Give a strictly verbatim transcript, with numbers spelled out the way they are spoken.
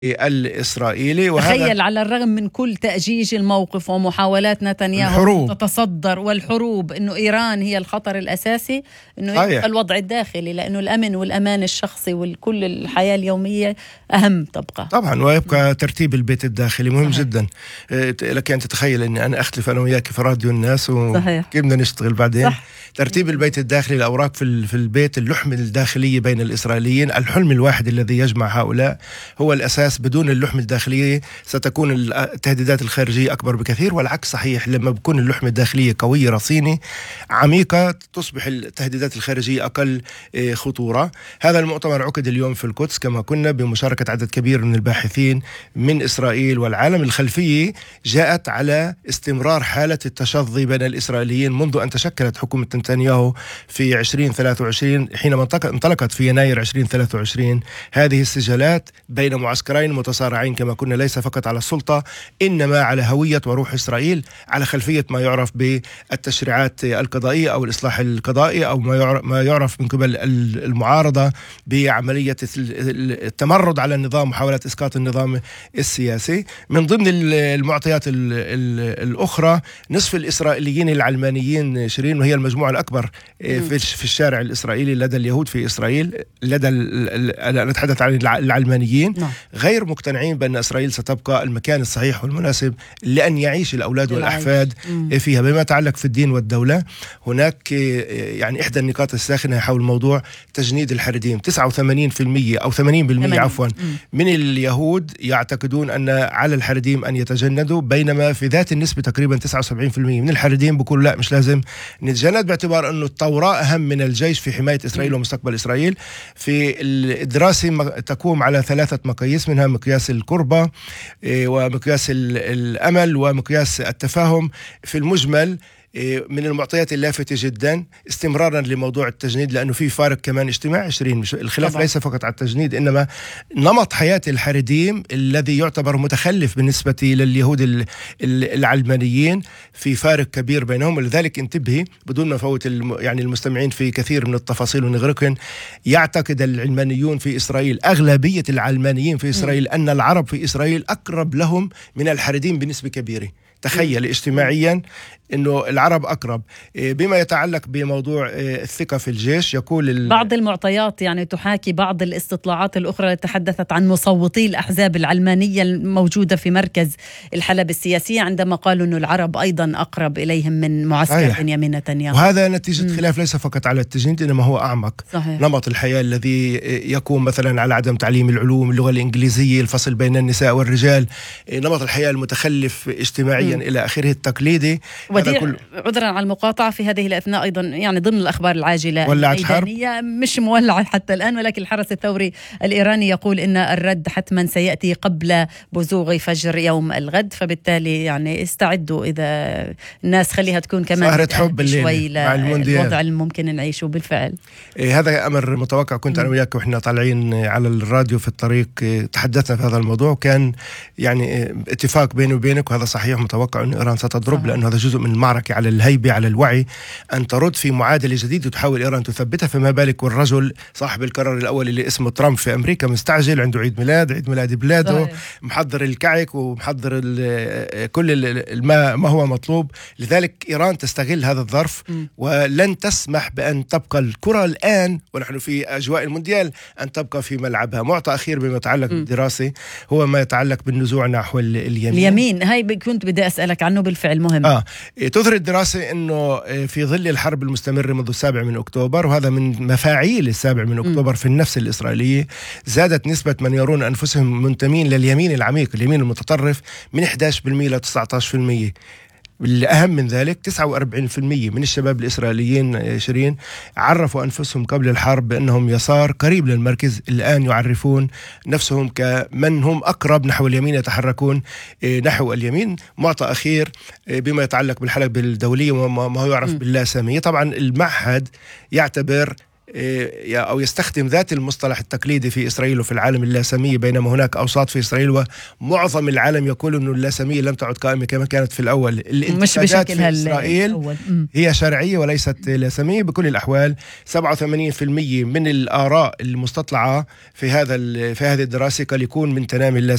الإسرائيلي. وهذا تخيل على الرغم من كل تأجيج الموقف ومحاولات نتنياهو تتصدر والحروب إنه إيران هي الخطر الأساسي، إنه يبقى الوضع الداخلي، لأنه الأمن والأمان الشخصي وكل الحياة اليومية أهم تبقى طبعا، ويبقى ترتيب البيت الداخلي مهم صحيح. جدا. لك أن تتخيل أني أنا أختلف أنا وياك في راديو الناس وكيف بدنا نشتغل بعدين صح. ترتيب البيت الداخلي، الأوراق في في البيت، اللحمة الداخلية بين الإسرائيليين، الحلم الواحد الذي يجمع هؤلاء هو الأساس. بدون اللحمة الداخلية ستكون التهديدات الخارجية أكبر بكثير، والعكس صحيح. لما بكون اللحمة الداخلية قوية رصينة عميقة تصبح التهديدات الخارجية أقل خطورة. هذا المؤتمر عقد اليوم في القدس كما كنا بمشاركة عدد كبير من الباحثين من إسرائيل والعالم. الخلفية جاءت على استمرار حالة التشظي بين الإسرائيليين منذ أن تشكلت حكومة نتنياهو في عشرين ثلاثة وعشرين، حينما انطلقت في يناير عشرين ثلاثة وعشرين هذه السجالات بين معسكرين متصارعين كما كنا، ليس فقط على السلطة إنما على هوية وروح إسرائيل، على خلفية ما يعرف بالتشريعات القضائية أو الإصلاح القضائي، أو ما يعرف من قبل المعارضة بعملية التمرد على النظام، محاولة إسقاط النظام السياسي. من ضمن المعطيات الأخرى نصف الإسرائيليين العلمانيين شيرين، وهي المجموعة الأكبر في الشارع الإسرائيلي لدى اليهود في إسرائيل، لدى نتحدث عن العلمانيين، غير مقتنعين بأن إسرائيل ستبقى المكان الصحيح والمناسب لأن يعيش الأولاد والأحفاد فيها. بما يتعلق في الدين والدولة، هناك يعني إحدى النقاط الساخنة حول موضوع تجنيد الحريديم. تسعة وثمانين بالمئة أو ثمانين بالمئة عفوا من اليهود يعتقدون أن على الحريديم أن يتجندوا، بينما في ذات النسبة تقريبا تسعة وسبعين بالمئة من الحريديم بيقول لا مش لازم نتجند، باعتبار أنه التوراة أهم من الجيش في حماية إسرائيل ومستقبل إسرائيل. في الدراسة تقوم على ثلاثة مقاييس، منها مقياس القربة ومقياس الأمل ومقياس التفاهم. في المجمل من المعطيات اللافتة جدا استمرارا لموضوع التجنيد، لأنه في فارق كمان اجتماعي عشرين. الخلاف طبعا. ليس فقط على التجنيد، إنما نمط حياة الحريديم الذي يعتبر متخلف بالنسبة لليهود العلمانيين، في فارق كبير بينهم. ولذلك انتبهي بدون ما فوت يعني المستمعين في كثير من التفاصيل ونغرقن. يعتقد العلمانيون في إسرائيل، أغلبية العلمانيين في إسرائيل، م. أن العرب في إسرائيل أقرب لهم من الحريديم بنسبة كبيرة. تخيل اجتماعيا إنه العرب أقرب. بما يتعلق بموضوع الثقة في الجيش، يقول بعض المعطيات يعني تحاكي بعض الاستطلاعات الأخرى التي تحدثت عن مصوتي الأحزاب العلمانية الموجودة في مركز الحلبة السياسية، عندما قالوا إنه العرب أيضا أقرب إليهم من معسكر بنيامين نتنياهو. وهذا نتيجة م. خلاف ليس فقط على التجنيد إنما هو أعمق. صحيح. نمط الحياة الذي يقوم مثلا على عدم تعليم العلوم، اللغة الإنجليزية، الفصل بين النساء والرجال، نمط الحياة المتخلف اجتماعيا م. إلى آخره، التقليدي. عذرا على المقاطعة في هذه الأثناء، أيضا يعني ضمن الأخبار العاجلة الميدانية، مش مولعة حتى الآن، ولكن الحرس الثوري الإيراني يقول إن الرد حتما سيأتي قبل بزوغ فجر يوم الغد، فبالتالي يعني استعدوا إذا الناس خليها تكون كمان شوي للوضع الممكن نعيشه بالفعل. إيه هذا أمر متوقع. كنت أنا وياك وإحنا طالعين على الراديو في الطريق تحدثنا في هذا الموضوع، كان يعني اتفاق بيني وبينك، وهذا صحيح متوقع أن إيران ستضرب، لأنه هذا جزء من المعركة على الهيبة، على الوعي، أن ترد في معادلة جديدة تحاول إيران تثبتها. فما بالك والرجل صاحب القرار الأول اللي اسمه ترامب في أمريكا مستعجل، عنده عيد ميلاد عيد ميلاد بلاده، صحيح. محضر الكعك ومحضر كل ما ما هو مطلوب. لذلك إيران تستغل هذا الظرف م. ولن تسمح بأن تبقى الكرة الآن ونحن في أجواء المونديال أن تبقى في ملعبها. معطى أخير بما يتعلق بالدراسة هو ما يتعلق بالنزوع نحو اليمين. اليمين هاي كنت بدي أسألك عنه بالفعل، مهم. آه. تظهر الدراسة أنه في ظل الحرب المستمرة منذ السابع من أكتوبر، وهذا من مفاعيل السابع من أكتوبر م. في النفس الإسرائيلية، زادت نسبة من يرون أنفسهم منتمين لليمين العميق، اليمين المتطرف، من إحدى عشر بالمئة إلى تسعة عشر بالمئة. الأهم من ذلك تسعة وأربعين بالمئة من الشباب الإسرائيليين شيرين عرفوا أنفسهم قبل الحرب بأنهم يسار قريب للمركز، الآن يعرفون نفسهم كمن هم أقرب نحو اليمين، يتحركون نحو اليمين. معطى أخير بما يتعلق بالحلبة الدولية وما هو يعرف باللاسامية. طبعا المعهد يعتبر أو يستخدم ذات المصطلح التقليدي في إسرائيل وفي العالم اللاسامية، بينما هناك أوساط في إسرائيل ومعظم العالم يقول أن اللاسامية لم تعد قائمة كما كانت في الأول. الانتقادات في إسرائيل هي شرعية وليست لاسامية بكل الأحوال. سبعة وثمانين بالمئة من الآراء المستطلعة في هذا في هذه الدراسة قد يكون من تنامي